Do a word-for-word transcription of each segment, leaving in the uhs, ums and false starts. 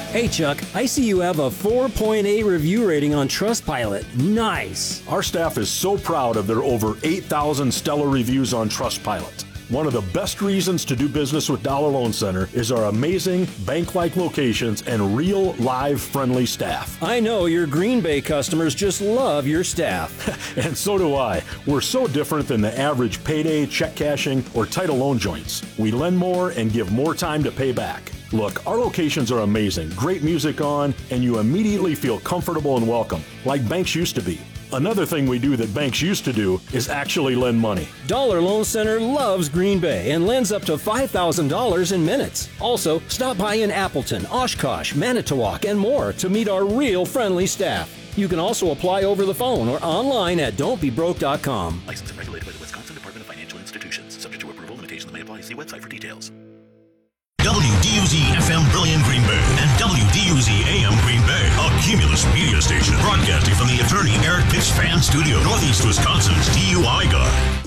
Hey, Chuck, I see you have a four point eight review rating on Trustpilot. Nice. Our staff is so proud of their over eight thousand stellar reviews on Trustpilot. One of the best reasons to do business with Dollar Loan Center is our amazing bank-like locations and real, live, friendly staff. I know your Green Bay customers just love your staff. And so do I. We're so different than the average payday, check cashing, or title loan joints. We lend more and give more time to pay back. Look, our locations are amazing, great music on, and you immediately feel comfortable and welcome, like banks used to be. Another thing we do that banks used to do is actually lend money. Dollar Loan Center loves Green Bay and lends up to five thousand dollars in minutes. Also, stop by in Appleton, Oshkosh, Manitowoc, and more to meet our real friendly staff. You can also apply over the phone or online at don't be broke dot com. Licensed and regulated by the Wisconsin Department of Financial Institutions. Subject to approval, limitations may apply. See website for details. W D U Z F M Brilliant Green Bay and W D U Z A M Green Bay, a Cumulus media station broadcasting from the attorney Eric Pitts Fan Studio, Northeast Wisconsin's D U I guy.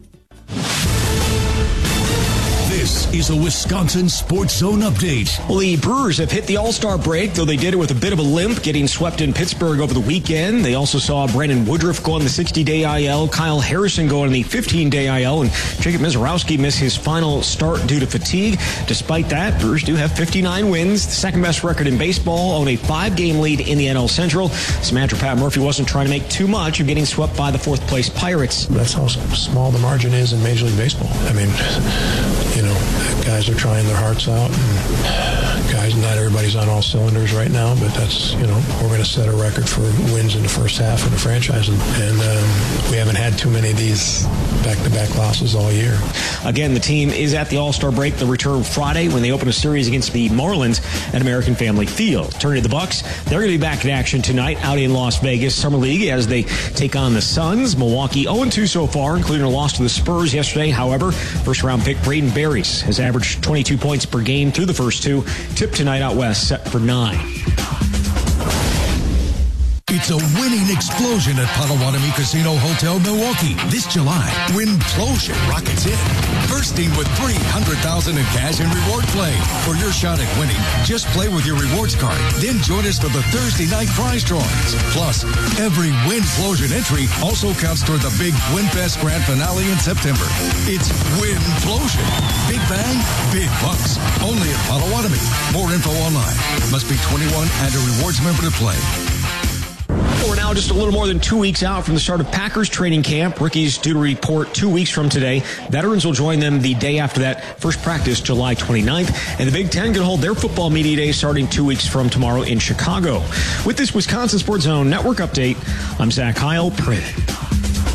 This is a Wisconsin Sports Zone update. Well, the Brewers have hit the All-Star break, though they did it with a bit of a limp, getting swept in Pittsburgh over the weekend. They also saw Brandon Woodruff go on the sixty-day I L, Kyle Harrison go on the fifteen-day I L, and Jacob Mizorowski miss his final start due to fatigue. Despite that, Brewers do have fifty-nine wins, the second-best record in baseball, own a five-game lead in the N L Central. Samantha Pat Murphy wasn't trying to make too much of getting swept by the fourth-place Pirates. That's how small the margin is in Major League Baseball. I mean, you know, guys are trying their hearts out, and guys, not everybody's on all cylinders right now, but that's, you know, we're going to set a record for wins in the first half of the franchise, and, and um, we haven't had too many of these back-to-back losses all year. Again, the team is at the All-Star break. They'll return Friday when they open a series against the Marlins at American Family Field. Turning to the Bucks, they're going to be back in action tonight out in Las Vegas Summer League as they take on the Suns. Milwaukee oh and two so far, including a loss to the Spurs yesterday. However, first-round pick Braden Berries has averaged twenty-two points per game through the first two. Tip tonight out west set for nine. It's a winning explosion at Potawatomi Casino Hotel, Milwaukee. This July, Winplosion rockets in, bursting with three hundred thousand dollars in cash and reward play. For your shot at winning, just play with your rewards card. Then join us for the Thursday night prize drawings. Plus, every Winplosion entry also counts toward the big WinFest Grand Finale in September. It's Winplosion. Big bang, big bucks. Only at Potawatomi. More info online. Must be twenty-one and a rewards member to play. We're now just a little more than two weeks out from the start of Packers training camp. Rookies due to report two weeks from today. Veterans will join them the day after that. First practice July twenty-ninth. And the Big Ten can hold their football media day starting two weeks from tomorrow in Chicago. With this Wisconsin Sports Zone Network update, I'm Zach Heil. Print.